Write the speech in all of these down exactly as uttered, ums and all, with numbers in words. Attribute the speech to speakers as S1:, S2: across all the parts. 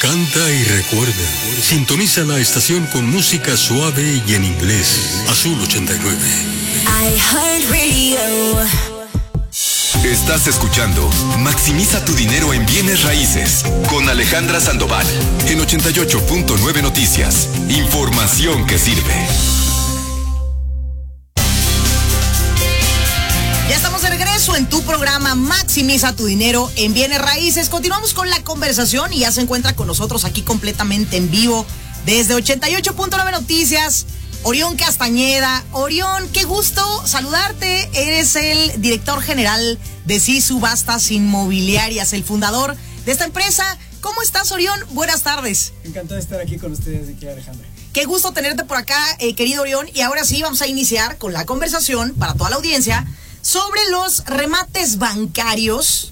S1: Canta y recuerda. Sintoniza la estación con música suave y en inglés. Azul ochenta y nueve.
S2: iHeartRadio.
S3: Estás escuchando Maximiza tu dinero en bienes raíces con Alejandra Sandoval en ochenta y ocho punto nueve Noticias. Información que sirve.
S4: Ya estamos de regreso en tu programa Maximiza tu dinero en bienes raíces. Continuamos con la conversación y ya se encuentra con nosotros aquí completamente en vivo desde ochenta y ocho punto nueve Noticias, Orión Castañeda. Orión, qué gusto saludarte. Eres el director general de Sí Subastas Inmobiliarias, el fundador de esta empresa. ¿Cómo estás, Orión? Buenas tardes.
S5: Encantado de estar aquí con ustedes aquí, Alejandra.
S4: Qué gusto tenerte por acá, eh, querido Orión. Y ahora sí, vamos a iniciar con la conversación para toda la audiencia sobre los remates bancarios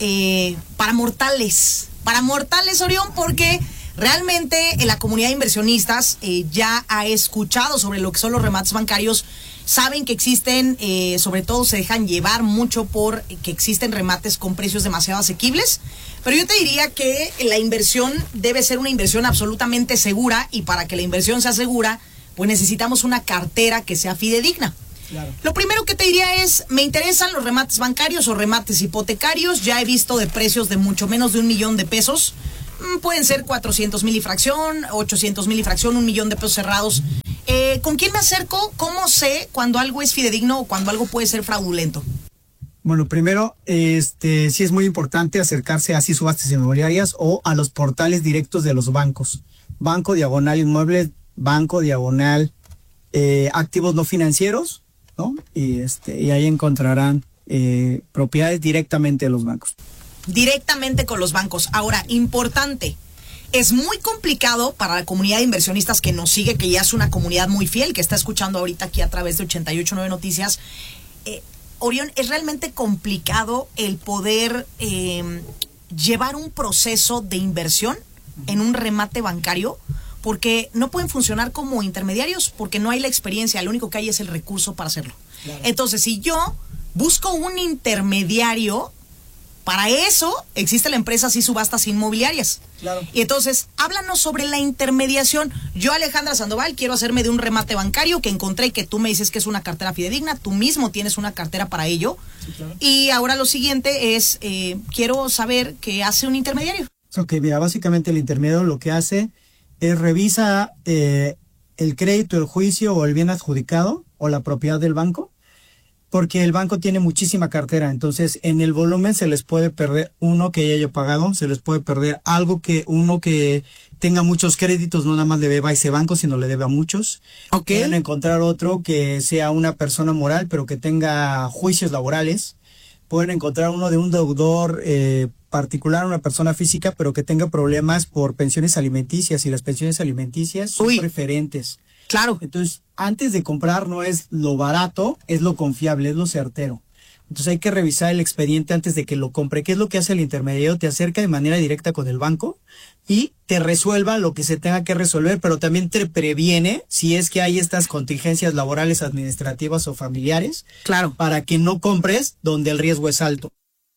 S4: eh, para mortales. Para mortales, Orión, porque realmente eh, la comunidad de inversionistas eh, ya ha escuchado sobre lo que son los remates bancarios. Saben que existen, eh, sobre todo se dejan llevar mucho por que existen remates con precios demasiado asequibles. Pero yo te diría que la inversión debe ser una inversión absolutamente segura, y para que la inversión sea segura, pues necesitamos una cartera que sea fidedigna.
S5: Claro.
S4: Lo primero que te diría es, me interesan los remates bancarios o remates hipotecarios. Ya he visto de precios de mucho menos de un millón de pesos. Mm, pueden ser cuatrocientos mil y fracción, ochocientos mil y fracción, un millón de pesos cerrados. Eh, ¿Con quién me acerco? ¿Cómo sé cuando algo es fidedigno o cuando algo puede ser fraudulento?
S5: Bueno, primero, este, sí es muy importante acercarse a Sí Subastas Inmobiliarias o a los portales directos de los bancos. Banco Diagonal Inmuebles, Banco Diagonal eh, Activos No Financieros, ¿no? Y, este, y ahí encontrarán eh, propiedades directamente de los bancos.
S4: Directamente con los bancos. Ahora, importante, es muy complicado para la comunidad de inversionistas que nos sigue, que ya es una comunidad muy fiel, que está escuchando ahorita aquí a través de ochenta y ocho punto nueve Noticias. Eh, Orión, es realmente complicado el poder eh, llevar un proceso de inversión en un remate bancario, porque no pueden funcionar como intermediarios, porque no hay la experiencia, lo único que hay es el recurso para hacerlo. Claro. Entonces, si yo busco un intermediario, para eso existe la empresa Sí Subastas Inmobiliarias.
S5: Claro.
S4: Y entonces, háblanos sobre la intermediación. Yo, Alejandra Sandoval, quiero hacerme de un remate bancario que encontré, que tú me dices que es una cartera fidedigna, tú mismo tienes una cartera para ello.
S5: Sí, claro.
S4: Y ahora lo siguiente es, eh, quiero saber qué hace un intermediario.
S5: Ok, mira, básicamente el intermediario lo que hace es revisa eh, el crédito, el juicio o el bien adjudicado o la propiedad del banco, porque el banco tiene muchísima cartera. Entonces en el volumen se les puede perder uno que haya pagado, se les puede perder algo que uno que tenga muchos créditos, no nada más le deba a ese banco, sino le debe a muchos.
S4: Okay.
S5: Pueden encontrar otro que sea una persona moral, pero que tenga juicios laborales. Pueden encontrar uno de un deudor eh, particular, una persona física, pero que tenga problemas por pensiones alimenticias, y las pensiones alimenticias son
S4: Uy.
S5: preferentes.
S4: Claro.
S5: Entonces, antes de comprar no es lo barato, es lo confiable, es lo certero. Entonces hay que revisar el expediente antes de que lo compre. ¿Qué es lo que hace el intermediario? Te acerca de manera directa con el banco y te resuelva lo que se tenga que resolver, pero también te previene si es que hay estas contingencias laborales, administrativas o familiares.
S4: Claro.
S5: Para que no compres donde el riesgo es alto.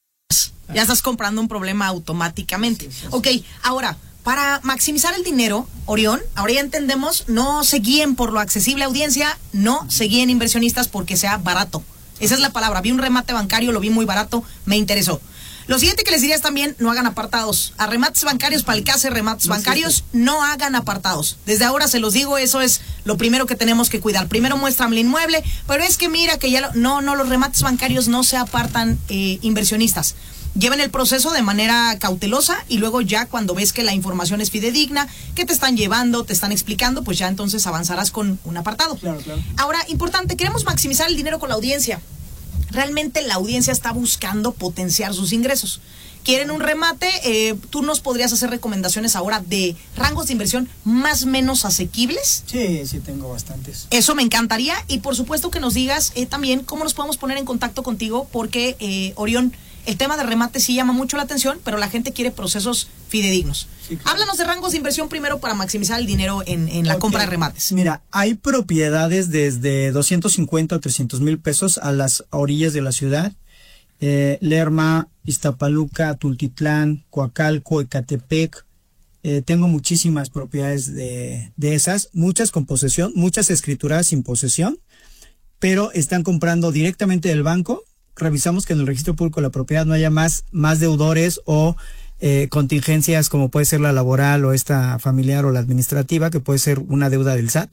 S4: Ya estás comprando un problema automáticamente.
S5: Sí, sí, sí.
S4: Ok, ahora, para maximizar el dinero, Orión, ahora ya entendemos, no se guíen por lo accesible, audiencia, no se guíen inversionistas porque sea barato. Esa es la palabra. Vi un remate bancario, lo vi muy barato, me interesó. Lo siguiente que les diría es también, no hagan apartados. A remates bancarios, para el que hace remates
S5: No,
S4: bancarios,
S5: sí, sí.
S4: no hagan apartados. Desde ahora se los digo, eso es lo primero que tenemos que cuidar. Primero muéstrame el inmueble, pero es que mira que ya lo... No, no, los remates bancarios no se apartan eh, inversionistas. Lleven el proceso de manera cautelosa y luego ya cuando ves que la información es fidedigna, que te están llevando, te están explicando, pues ya entonces avanzarás con un apartado.
S5: Claro, claro.
S4: Ahora, importante, queremos maximizar el dinero con la audiencia. Realmente la audiencia está buscando potenciar sus ingresos. Quieren un remate, eh, ¿tú nos podrías hacer recomendaciones ahora de rangos de inversión más o menos asequibles?
S5: Sí, sí, tengo bastantes.
S4: Eso me encantaría, y por supuesto que nos digas eh, también cómo nos podemos poner en contacto contigo, porque eh, Orión, el tema de remate sí llama mucho la atención, pero la gente quiere procesos fidedignos.
S5: Sí, claro.
S4: Háblanos de rangos de inversión primero para maximizar el dinero en, en la
S5: Okay.
S4: compra de remates.
S5: Mira, hay propiedades desde doscientos cincuenta o trescientos mil pesos a las orillas de la ciudad. Eh, Lerma, Iztapaluca, Tultitlán, Coacalco, Ecatepec, Eh, tengo muchísimas propiedades de, de esas, muchas con posesión, muchas escrituradas sin posesión, pero están comprando directamente del banco. Revisamos que en el registro público de la propiedad no haya más, más deudores o eh, contingencias como puede ser la laboral o esta familiar o la administrativa, que puede ser una deuda del S A T.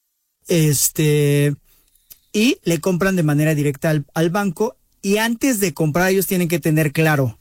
S5: Este, y le compran de manera directa al, al banco, y antes de comprar ellos tienen que tener claro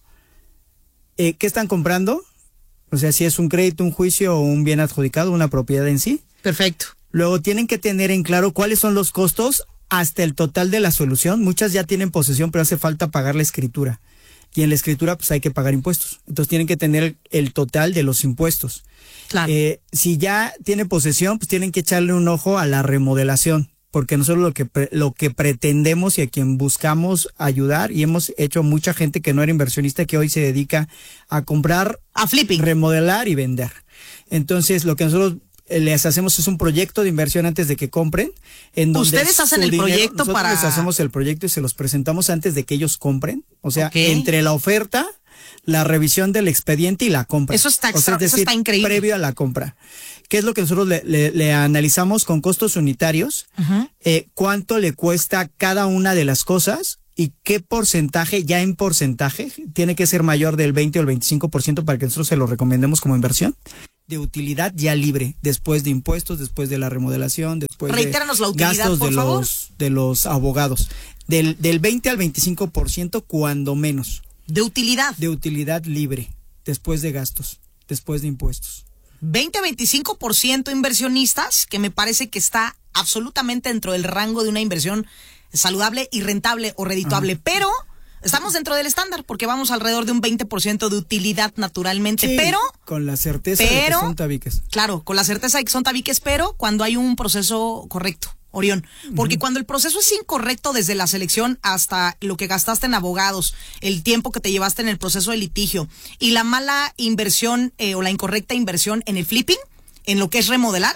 S5: eh, qué están comprando. O sea, si es un crédito, un juicio o un bien adjudicado, una propiedad en sí.
S4: Perfecto.
S5: Luego tienen que tener en claro cuáles son los costos hasta el total de la solución. Muchas ya tienen posesión, pero hace falta pagar la escritura. Y en la escritura pues hay que pagar impuestos. Entonces tienen que tener el, el total de los impuestos.
S4: Claro.
S5: Eh, si ya tiene posesión, pues tienen que echarle un ojo a la remodelación. Porque nosotros lo que pre- lo que pretendemos y a quien buscamos ayudar, y hemos hecho mucha gente que no era inversionista que hoy se dedica a comprar,
S4: A flipping.
S5: remodelar y vender. Entonces lo que nosotros eh, les hacemos es un proyecto de inversión antes de que compren. En donde
S4: Ustedes hacen
S5: su
S4: el
S5: dinero-
S4: proyecto
S5: nosotros
S4: para-
S5: les hacemos el proyecto y se los presentamos antes de que ellos compren. O sea,
S4: Ok.
S5: entre la oferta, la revisión del expediente y la compra.
S4: Eso está
S5: O sea,
S4: extra-
S5: es
S4: eso
S5: decir,
S4: está increíble.
S5: previo a la compra. ¿Qué es lo que nosotros le, le- le analizamos con costos unitarios?
S4: Ujú.
S5: Eh, ¿Cuánto le cuesta cada una de las cosas? ¿Y qué porcentaje, ya en porcentaje, tiene que ser mayor del veinte o el veinticinco por ciento para que nosotros se lo recomendemos como inversión? De utilidad ya libre, después de impuestos, después de la remodelación, después
S4: Reitéranos
S5: de
S4: la utilidad,
S5: gastos
S4: por
S5: de
S4: favor.
S5: los de los abogados. Del, del veinte al veinticinco por ciento cuando menos.
S4: De utilidad.
S5: De utilidad libre, después de gastos, después de impuestos.
S4: veinte a veinticinco por ciento inversionistas, que me parece que está absolutamente dentro del rango de una inversión saludable y rentable o redituable. Ajá. Pero estamos dentro del estándar porque vamos alrededor de un veinte por ciento de utilidad naturalmente.
S5: Sí,
S4: pero
S5: con la certeza
S4: pero,
S5: de que son tabiques.
S4: Claro, con la certeza de que son tabiques, pero cuando hay un proceso correcto. Orión, porque uh-huh. cuando el proceso es incorrecto desde la selección hasta lo que gastaste en abogados, el tiempo que te llevaste en el proceso de litigio y la mala inversión eh, o la incorrecta inversión en el flipping, en lo que es remodelar,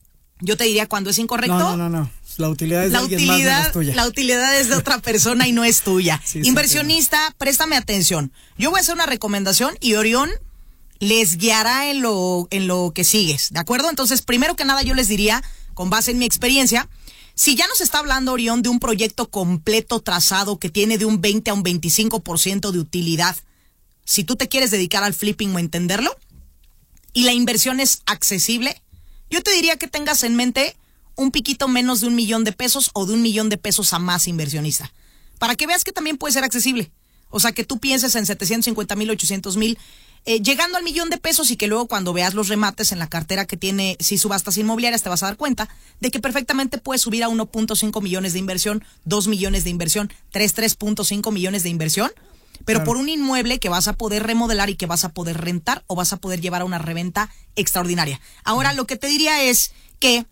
S4: yo te diría cuando es incorrecto.
S5: No, no, no, no. La utilidad es
S4: la
S5: de alguien
S4: utilidad,
S5: más, no es tuya.
S4: La utilidad es de otra persona y no es tuya.
S5: Sí,
S4: Inversionista, préstame atención. Yo voy a hacer una recomendación y Orión les guiará en lo, en lo que sigues, ¿de acuerdo? Entonces, primero que nada yo les diría, con base en mi experiencia, si ya nos está hablando Orión de un proyecto completo trazado que tiene de un veinte a un veinticinco por ciento de utilidad, si tú te quieres dedicar al flipping o entenderlo, y la inversión es accesible, yo te diría que tengas en mente un piquito menos de un millón de pesos o de un millón de pesos a más, inversionista, para que veas que también puede ser accesible. O sea, que tú pienses en setecientos cincuenta mil, ochocientos mil, eh, llegando al millón de pesos, y que luego cuando veas los remates en la cartera que tiene Si Subastas Inmobiliarias te vas a dar cuenta de que perfectamente puedes subir a uno punto cinco millones de inversión, dos millones de inversión, tres, tres punto cinco millones de inversión, pero claro, por un inmueble que vas a poder remodelar y que vas a poder rentar o vas a poder llevar a una reventa extraordinaria. Ahora, lo que te diría es que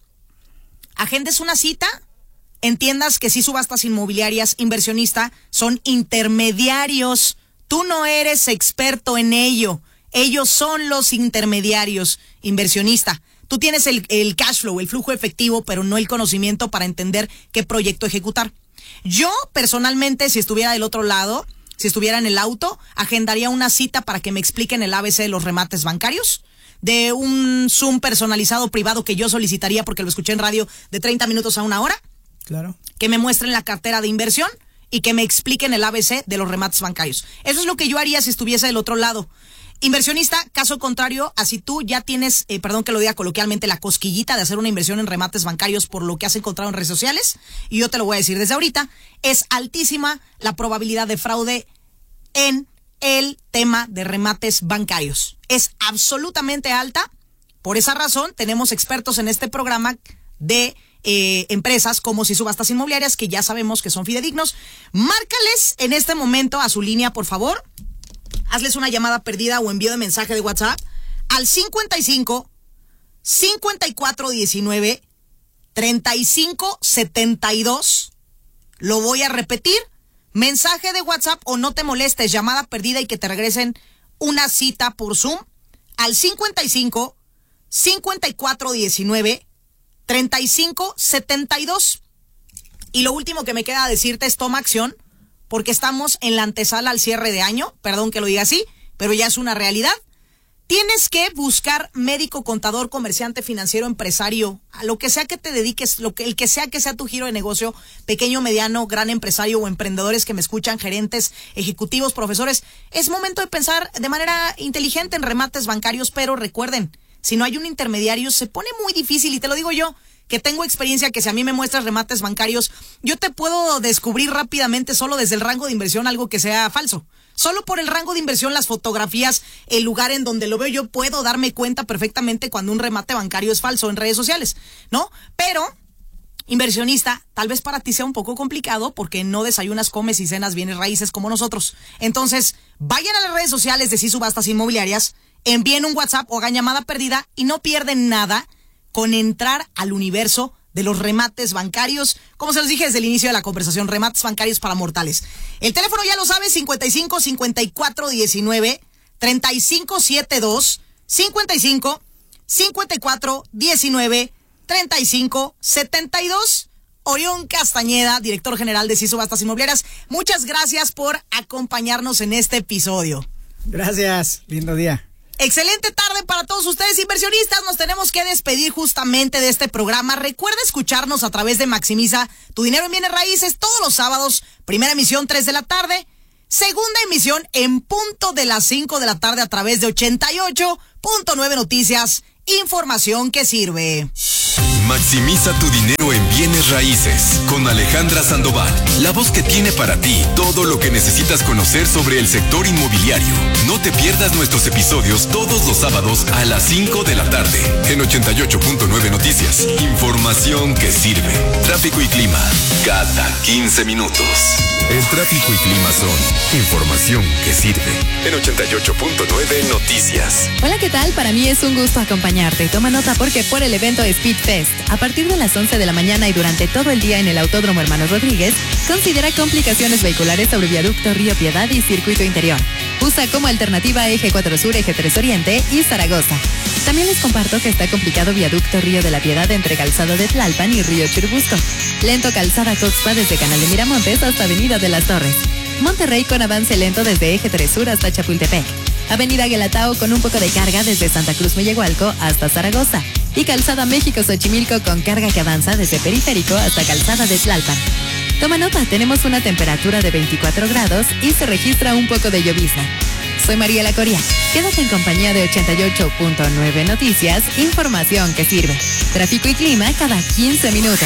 S4: agendes una cita, entiendas que Si Subastas Inmobiliarias, inversionista, son intermediarios. Tú no eres experto en ello. Ellos son los intermediarios, inversionista. Tú tienes el, el cash flow, el flujo efectivo, pero no el conocimiento para entender qué proyecto ejecutar. Yo, personalmente, si estuviera del otro lado, si estuviera en el auto, agendaría una cita para que me expliquen el A B C de los remates bancarios, de un Zoom personalizado privado que yo solicitaría porque lo escuché en radio de treinta minutos a una hora.
S5: Claro.
S4: Que me muestren la cartera de inversión y que me expliquen el A B C de los remates bancarios. Eso es lo que yo haría si estuviese del otro lado. Inversionista, caso contrario, así tú ya tienes, eh, perdón que lo diga coloquialmente, la cosquillita de hacer una inversión en remates bancarios por lo que has encontrado en redes sociales, y yo te lo voy a decir desde ahorita, es altísima la probabilidad de fraude en el tema de remates bancarios. Es absolutamente alta. Por esa razón, tenemos expertos en este programa de Eh, empresas como Si Subastas Inmobiliarias, que ya sabemos que son fidedignos. Márcales en este momento a su línea, por favor. Hazles una llamada perdida o envío de mensaje de WhatsApp al cincuenta y cinco, cincuenta y cuatro diecinueve, treinta y cinco setenta y dos. Lo voy a repetir. Mensaje de WhatsApp o no te molestes, llamada perdida y que te regresen una cita por Zoom al cincuenta y cinco, cincuenta y cuatro diecinueve, treinta y cinco setenta y dos. Y lo último que me queda decirte es toma acción, porque estamos en la antesala al cierre de año, perdón que lo diga así, pero ya es una realidad. Tienes que buscar médico, contador, comerciante, financiero, empresario, a lo que sea que te dediques, lo que, el que sea que sea tu giro de negocio, pequeño, mediano, gran empresario o emprendedores que me escuchan, gerentes, ejecutivos, profesores. Es momento de pensar de manera inteligente en remates bancarios, pero recuerden, si no hay un intermediario se pone muy difícil, y te lo digo yo, que tengo experiencia, que si a mí me muestras remates bancarios, yo te puedo descubrir rápidamente solo desde el rango de inversión algo que sea falso. Solo por el rango de inversión, las fotografías, el lugar en donde lo veo, yo puedo darme cuenta perfectamente cuando un remate bancario es falso en redes sociales, ¿no? Pero, inversionista, tal vez para ti sea un poco complicado porque no desayunas, comes y cenas bienes raíces como nosotros. Entonces, vayan a las redes sociales de Sí Subastas Inmobiliarias, envíen un WhatsApp o hagan llamada perdida y no pierden nada con entrar al universo de los remates bancarios, como se los dije desde el inicio de la conversación, remates bancarios para mortales. El teléfono ya lo sabes, cincuenta y cinco, cincuenta y cuatro, diecinueve, treinta y cinco setenta y dos, cincuenta y cinco, cincuenta y cuatro, diecinueve, treinta y cinco setenta y dos. Orión Castañeda, director general de Sí Subastas Inmobiliarias, muchas gracias por acompañarnos en este episodio.
S5: Gracias, lindo día.
S4: Excelente tarde para todos ustedes, inversionistas. Nos tenemos que despedir justamente de este programa. Recuerda escucharnos a través de Maximiza tu dinero en bienes raíces todos los sábados. Primera emisión, tres de la tarde. Segunda emisión en punto de las cinco de la tarde a través de ochenta y ocho punto nueve Noticias. Información que sirve.
S3: Maximiza tu dinero en bienes raíces con Alejandra Sandoval, la voz que tiene para ti todo lo que necesitas conocer sobre el sector inmobiliario. No te pierdas nuestros episodios todos los sábados a las cinco de la tarde en ochenta y ocho punto nueve Noticias. Información que sirve. Tráfico y clima cada quince minutos. El tráfico y clima son información que sirve en ochenta y ocho punto nueve Noticias.
S2: Hola, ¿qué tal? Para mí es un gusto acompañarte. Toma nota porque por el evento Speed Fest, a partir de las once de la mañana y durante todo el día en el Autódromo Hermanos Rodríguez, considera complicaciones vehiculares sobre viaducto Río Piedad y circuito interior. Usa como alternativa Eje cuatro Sur, Eje tres Oriente y Zaragoza. También les comparto que está complicado viaducto Río de la Piedad entre Calzado de Tlalpan y Río Churubusco. Lento Calzada Coxpa desde Canal de Miramontes hasta Avenida de las Torres. Monterrey con avance lento desde Eje tres Sur hasta Chapultepec. Avenida Guelatao con un poco de carga desde Santa Cruz Mellehualco hasta Zaragoza. Y Calzada México-Xochimilco con carga que avanza desde Periférico hasta Calzada de Tlalpan. Toma nota, tenemos una temperatura de veinticuatro grados y se registra un poco de llovizna. Soy Mariela Coria. Quédate en compañía de ochenta y ocho punto nueve Noticias, información que sirve. Tráfico y clima cada quince minutos.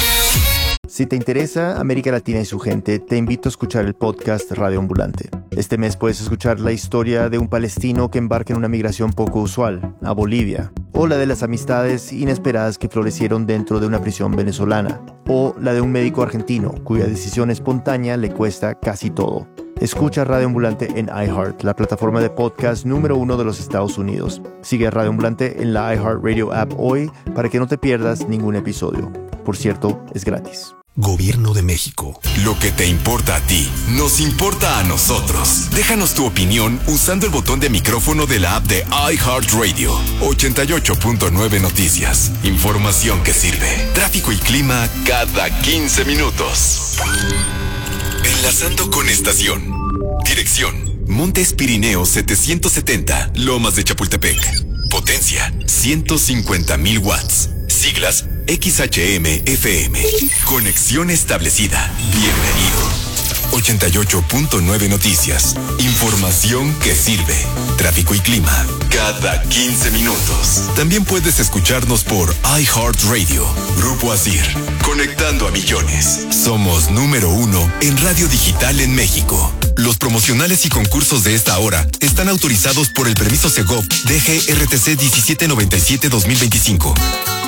S6: Si te interesa América Latina y su gente, te invito a escuchar el podcast Radio Ambulante. Este mes puedes escuchar la historia de un palestino que embarca en una migración poco usual, a Bolivia, o la de las amistades inesperadas que florecieron dentro de una prisión venezolana, o la de un médico argentino cuya decisión espontánea le cuesta casi todo. Escucha Radio Ambulante en iHeart, la plataforma de podcast número uno de los Estados Unidos. Sigue a Radio Ambulante en la iHeartRadio app hoy para que no te pierdas ningún episodio. Por cierto, es gratis.
S3: Gobierno de México. Lo que te importa a ti, nos importa a nosotros. Déjanos tu opinión usando el botón de micrófono de la app de iHeartRadio. ochenta y ocho punto nueve Noticias. Información que sirve. Tráfico y clima cada quince minutos. Enlazando con estación. Dirección: Montes Pirineos setecientos setenta, Lomas de Chapultepec. Potencia: ciento cincuenta mil watts. Siglas: X H M F M. Conexión establecida. Bienvenido. ochenta y ocho punto nueve Noticias. Información que sirve. Tráfico y clima cada quince minutos. También puedes escucharnos por iHeartRadio. Grupo Asir. Conectando a millones. Somos número uno en radio digital en México. Los promocionales y concursos de esta hora están autorizados por el permiso Segov D G R T C diecisiete noventa y siete dos mil veinticinco.